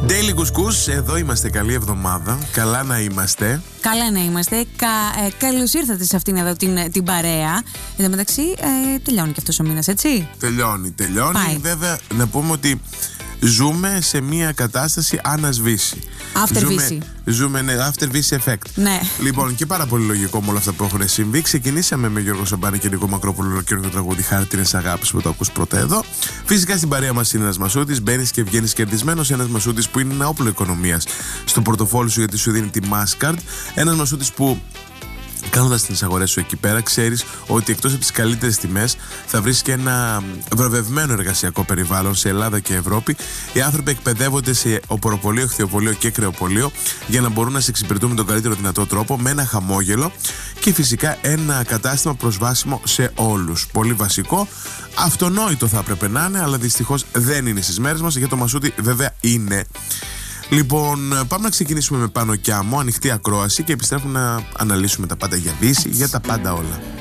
Daily Couscous, εδώ είμαστε. Καλή εβδομάδα. Καλά να είμαστε. Καλά να είμαστε. Καλώς ήρθατε σε αυτήν εδώ την παρέα. Εν τω μεταξύ, τελειώνει και αυτός ο μήνας, έτσι. Τελειώνει. Πάει. Βέβαια, να πούμε ότι ζούμε σε μια κατάσταση ανασβήση. After-βύση. Ζούμε, ναι, after-βύση effect. Ναι. Λοιπόν, και πάρα πολύ λογικό με όλα αυτά που έχουν συμβεί. Ξεκινήσαμε με Γιώργο Σαμπάνη και Νικό Μακρόπουλο, καινούργιο τραγούδι Χάρτινες Αγάπης που το ακούς πρώτα εδώ. Φυσικά στην παρέα μας είναι ένας Μασούτης. Μπαίνεις και βγαίνεις κερδισμένος. Ένας Μασούτης που είναι ένα όπλο οικονομίας στο πορτοφόλι σου, γιατί σου δίνει τη Mastercard. Ένας Μασούτης που, κάνοντας τις αγορές σου εκεί πέρα, ξέρεις ότι εκτός από τις καλύτερες τιμές θα βρεις και ένα βραβευμένο εργασιακό περιβάλλον σε Ελλάδα και Ευρώπη. Οι άνθρωποι εκπαιδεύονται σε οπωροπωλείο, ηχθειοπωλείο και κρεοπωλείο για να μπορούν να σε εξυπηρετούν με τον καλύτερο δυνατό τρόπο, με ένα χαμόγελο και φυσικά ένα κατάστημα προσβάσιμο σε όλους. Πολύ βασικό. Αυτονόητο θα έπρεπε να είναι, αλλά δυστυχώς δεν είναι στις μέρες μας. Για το Μασούτη βέβαια είναι. Λοιπόν, πάμε να ξεκινήσουμε με Πάνο και Άμμο, ανοιχτή ακρόαση, και επιστρέφουμε να αναλύσουμε τα πάντα για Δύση, για τα πάντα όλα.